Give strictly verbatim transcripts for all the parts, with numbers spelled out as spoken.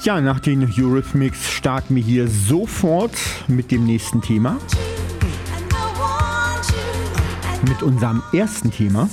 Ja, nach den Eurythmics starten wir hier sofort mit dem nächsten Thema. Mit unserem ersten Thema.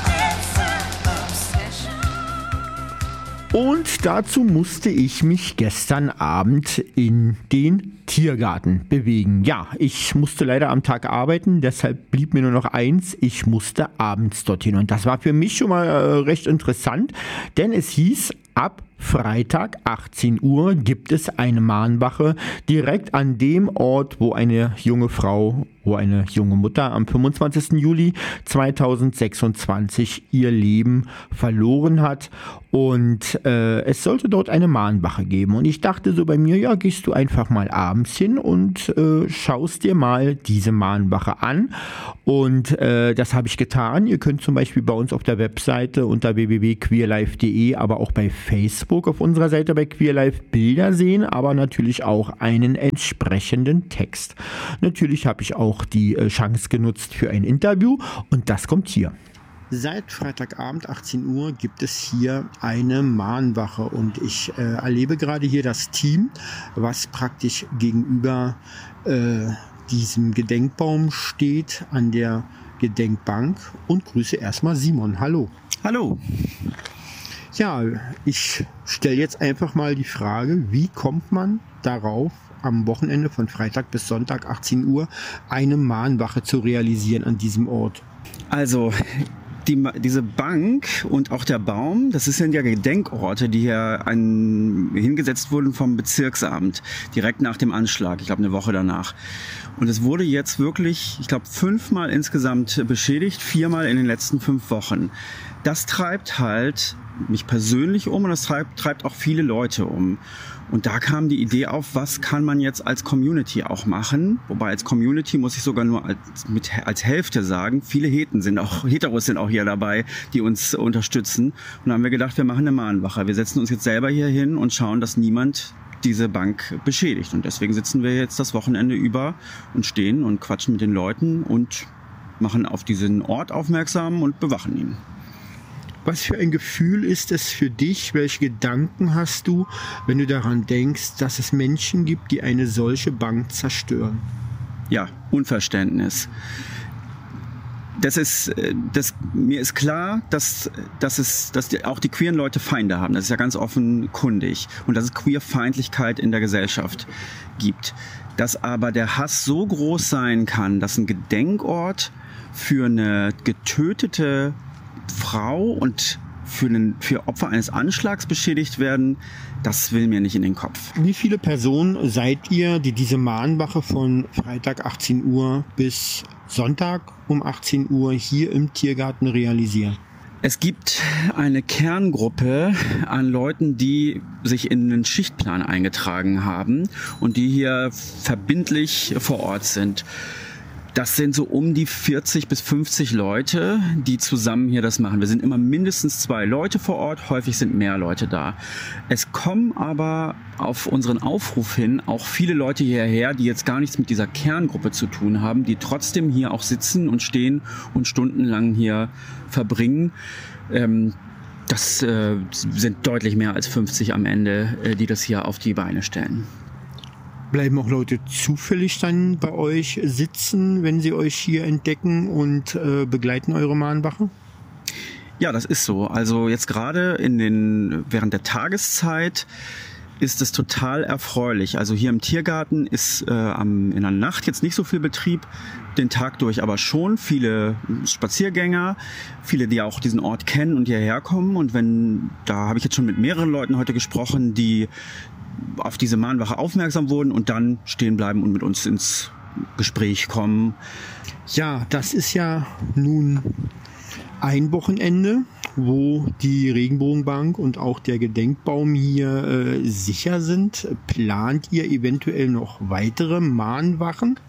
Und dazu musste ich mich gestern Abend in den Tiergarten bewegen. Ja, ich musste leider am Tag arbeiten, deshalb blieb mir nur noch eins, ich musste abends dorthin. Und das war für mich schon mal äh, recht interessant, denn es hieß, ab Freitag achtzehn Uhr gibt es eine Mahnwache direkt an dem Ort, wo eine junge Frau, wo eine junge Mutter am fünfundzwanzigsten Juli zweitausendsechsundzwanzig ihr Leben verloren hat. Und äh, es sollte dort eine Mahnwache geben. Und ich dachte so bei mir, ja, gehst du einfach mal abends hin und äh, schaust dir mal diese Mahnwache an. Und äh, das habe ich getan. Ihr könnt zum Beispiel bei uns auf der Webseite unter w w w punkt queerlife punkt de, aber auch bei Facebook auf unserer Seite bei Queerlife Bilder sehen, aber natürlich auch einen entsprechenden Text. Natürlich habe ich auch die äh, Chance genutzt für ein Interview und das kommt hier. Seit Freitagabend achtzehn Uhr gibt es hier eine Mahnwache und ich äh, erlebe gerade hier das Team, was praktisch gegenüber äh, diesem Gedenkbaum steht an der Gedenkbank und grüße erstmal Simon. Hallo. Hallo. Ja, ich stelle jetzt einfach mal die Frage, wie kommt man darauf, am Wochenende von Freitag bis Sonntag achtzehn Uhr eine Mahnwache zu realisieren an diesem Ort? Also die, diese Bank und auch der Baum, das sind ja Gedenkorte, die hier an, hingesetzt wurden vom Bezirksamt, direkt nach dem Anschlag, ich glaube eine Woche danach. Und es wurde jetzt wirklich, ich glaube, fünfmal insgesamt beschädigt, viermal in den letzten fünf Wochen. Das treibt halt mich persönlich um und das treibt, treibt auch viele Leute um. Und da kam die Idee auf, was kann man jetzt als Community auch machen? Wobei als Community muss ich sogar nur als, mit, als Hälfte sagen. Viele Heten sind auch, Heteros sind auch hier dabei, die uns unterstützen. Und dann haben wir gedacht, wir machen eine Mahnwache. Wir setzen uns jetzt selber hier hin und schauen, dass niemand diese Bank beschädigt. Und deswegen sitzen wir jetzt das Wochenende über und stehen und quatschen mit den Leuten und machen auf diesen Ort aufmerksam und bewachen ihn. Was für ein Gefühl ist es für dich? Welche Gedanken hast du, wenn du daran denkst, dass es Menschen gibt, die eine solche Bank zerstören? Ja, Unverständnis. Das ist, das, mir ist klar, dass, dass, es, dass die, auch die queeren Leute Feinde haben. Das ist ja ganz offenkundig. Und dass es Queerfeindlichkeit in der Gesellschaft gibt. Dass aber der Hass so groß sein kann, dass ein Gedenkort für eine getötete Frau und für, einen, für Opfer eines Anschlags beschädigt werden, das will mir nicht in den Kopf. Wie viele Personen seid ihr, die diese Mahnwache von Freitag achtzehn Uhr bis Sonntag um achtzehn Uhr hier im Tiergarten realisieren? Es gibt eine Kerngruppe an Leuten, die sich in den Schichtplan eingetragen haben und die hier verbindlich vor Ort sind. Das sind so um die vierzig bis fünfzig Leute, die zusammen hier das machen. Wir sind immer mindestens zwei Leute vor Ort, häufig sind mehr Leute da. Es kommen aber auf unseren Aufruf hin auch viele Leute hierher, die jetzt gar nichts mit dieser Kerngruppe zu tun haben, die trotzdem hier auch sitzen und stehen und stundenlang hier verbringen. Ähm, das äh, sind deutlich mehr als fünfzig am Ende, äh, die das hier auf die Beine stellen. Bleiben auch Leute zufällig dann bei euch sitzen, wenn sie euch hier entdecken und äh, begleiten eure Mahnwache? Ja, das ist so. Also jetzt gerade in den während der Tageszeit ist es total erfreulich. Also hier im Tiergarten ist äh, am, in der Nacht jetzt nicht so viel Betrieb, den Tag durch aber schon. Viele Spaziergänger, viele, die auch diesen Ort kennen und hierher kommen. Und wenn, da habe ich jetzt schon mit mehreren Leuten heute gesprochen, die auf diese Mahnwache aufmerksam wurden und dann stehen bleiben und mit uns ins Gespräch kommen. Ja, das ist ja nun ein Wochenende, wo die Regenbogenbank und auch der Gedenkbaum hier äh, sicher sind. Plant ihr eventuell noch weitere Mahnwachen?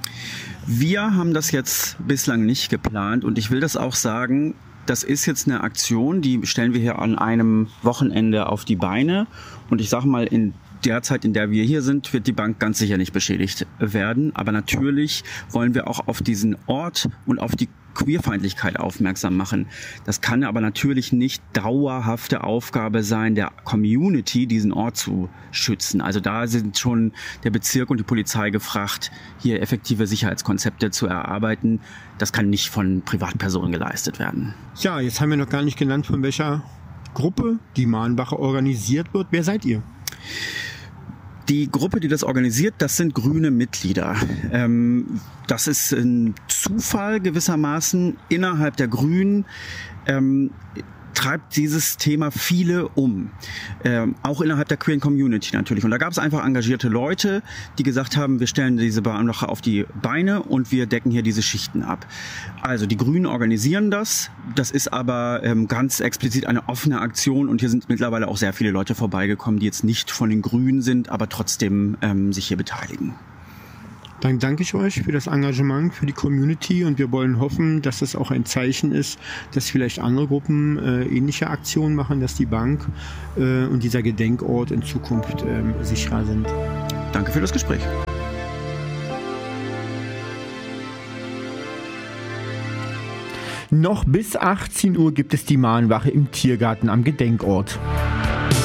Wir haben das jetzt bislang nicht geplant und ich will das auch sagen, das ist jetzt eine Aktion, die stellen wir hier an einem Wochenende auf die Beine und ich sage mal, in der Zeit, in der wir hier sind, wird die Bank ganz sicher nicht beschädigt werden. Aber natürlich wollen wir auch auf diesen Ort und auf die Queerfeindlichkeit aufmerksam machen. Das kann aber natürlich nicht dauerhafte Aufgabe sein, der Community diesen Ort zu schützen. Also da sind schon der Bezirk und die Polizei gefragt, hier effektive Sicherheitskonzepte zu erarbeiten. Das kann nicht von Privatpersonen geleistet werden. Ja, jetzt haben wir noch gar nicht genannt, von welcher Gruppe die Mahnwache organisiert wird. Wer seid ihr? Die Gruppe, die das organisiert, das sind grüne Mitglieder. Ähm, das ist ein Zufall gewissermaßen innerhalb der Grünen. Ähm, treibt dieses Thema viele um. Ähm, auch innerhalb der queeren Community natürlich. Und da gab es einfach engagierte Leute, die gesagt haben, wir stellen diese Mahnwache auf die Beine und wir decken hier diese Schichten ab. Also die Grünen organisieren das. Das ist aber ähm, ganz explizit eine offene Aktion und hier sind mittlerweile auch sehr viele Leute vorbeigekommen, die jetzt nicht von den Grünen sind, aber trotzdem ähm, sich hier beteiligen. Dann danke ich euch für das Engagement, für die Community und wir wollen hoffen, dass das auch ein Zeichen ist, dass vielleicht andere Gruppen äh, ähnliche Aktionen machen, dass die Bank äh, und dieser Gedenkort in Zukunft äh, sicherer sind. Danke für das Gespräch. Noch bis achtzehn Uhr gibt es die Mahnwache im Tiergarten am Gedenkort.